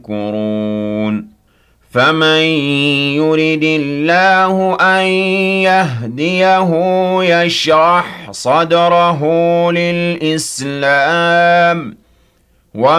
يذكرون فمن يرد الله أن يهديه يشرح صدره للإسلام